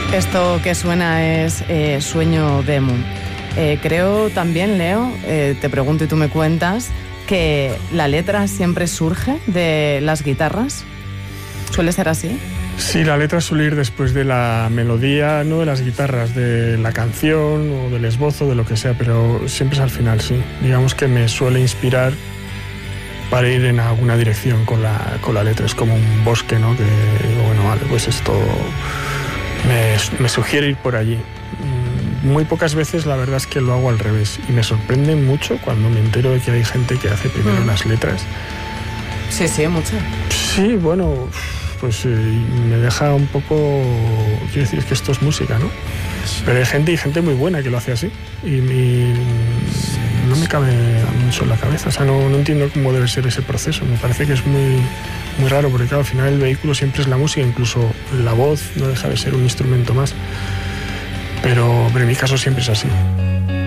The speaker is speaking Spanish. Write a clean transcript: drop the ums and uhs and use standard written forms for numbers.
Esto que suena es Sueño de Moon. Creo también, Leo, te pregunto y tú me cuentas, que la letra siempre surge de las guitarras. ¿Suele ser así? Sí, la letra suele ir después de la melodía, no de las guitarras, de la canción o del esbozo, de lo que sea, pero siempre es al final, sí. Digamos que me suele inspirar para ir en alguna dirección con la letra. Es como un bosque, ¿no? Que digo, bueno, vale, pues esto me sugiere ir por allí. Muy pocas veces la verdad es que lo hago al revés y me sorprende mucho cuando me entero de que hay gente que hace primero las letras. Sí, mucho. Sí, bueno, pues me deja un poco... Quiero decir, es que esto es música, ¿no? Pero hay gente muy buena que lo hace así y no me cabe mucho en la cabeza. O sea, no entiendo cómo debe ser ese proceso. Me parece que es muy raro porque, claro, al final el vehículo siempre es la música, incluso la voz no deja de ser un instrumento más. Pero en mi caso siempre es así.